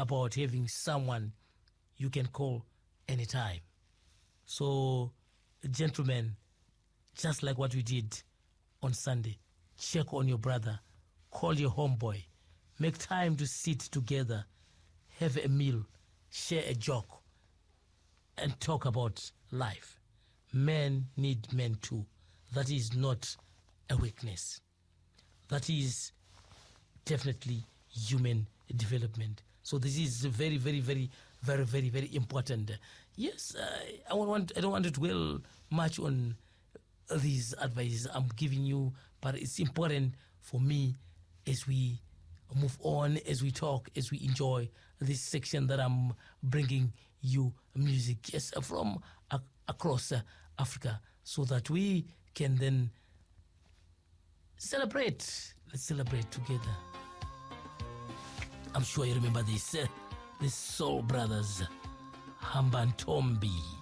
about having someone you can call anytime. So, gentlemen, just like what we did on Sunday, check on your brother, call your homeboy, make time to sit together, have a meal, share a joke, and talk about life. Men need men too. That is not a weakness. That is definitely human development. So this is very, very, very, very, very, very important. Yes, I don't want to dwell much on these advices I'm giving you, but it's important for me as we move on, as we talk, as we enjoy this section that I'm bringing you music, yes, from across Africa, so that we can then celebrate. Let's celebrate together. I'm sure you remember this. The Soul Brothers, Hamba Ntombi.